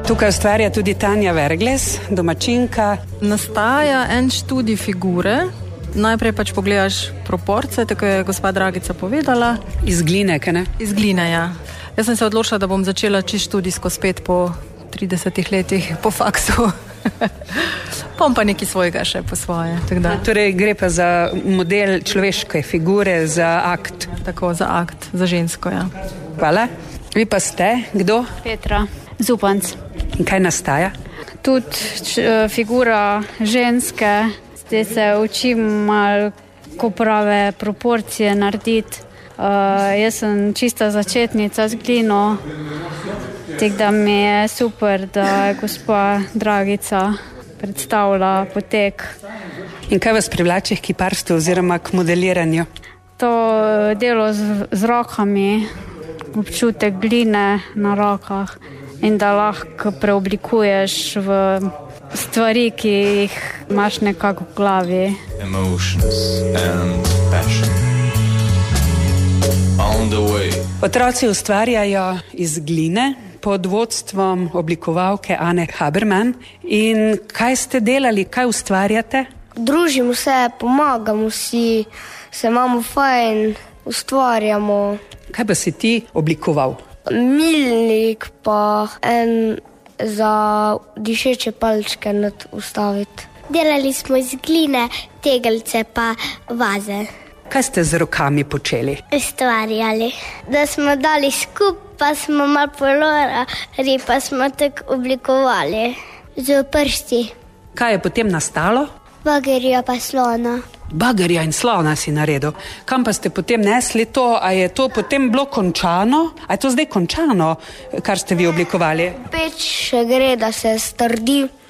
Tukaj ustvarja tudi Tanja Vergles, domačinka. Nastaja en študij figure. Najprej pač pogledaš proporce, tako je gospa Dragica povedala. Iz gline, kaj ne? Iz gline, ja. Jaz sem se odločila, da bom začela čisto študijsko spet po 30 letih po faksu. Pom pa nekaj svojega še po svoje. Torej gre pa za model človeške figure, za akt. Tako, za akt, za žensko, ja. Hvala. Vi pa ste, kdo? Petra Zupanc. In kaj nastaja? Tudi figura ženske, zdaj se učim malo, ko prave proporcije narediti. Jaz sem čista začetnica z glino, tako da mi je super, da je gospa Dragica predstavlja potek. In kaj vas privlači k kiparstvu oziroma k modeliranju? To delo z rokami, občutek gline na rokah in da lahko preoblikuješ v stvari, ki jih imaš nekako v glavi. Emotions and passion. On the way. Otroci ustvarjajo iz gline pod vodstvom oblikovalke Ane Haberman. In kaj ste delali, kaj ustvarjate? Družimo se, pomagamo si, se imamo fajn, ustvarjamo. Kaj pa si ti oblikoval? Milnik pa en za dišeče palčke ustaviti. Delali smo iz gline, tegelce pa vaze. Kaj ste z rokami počeli? Ustvarjali. Da smo dali skup, pa smo malo polorali, pa smo tako oblikovali z prsti. Kaj je potem nastalo? Bagerja pa slona. Bagerja in slona si naredil. Kam pa ste potem nesli to? A je to potem bilo končano? A je to zdaj končano, kar ste vi oblikovali? Peč še gre, da se strdi.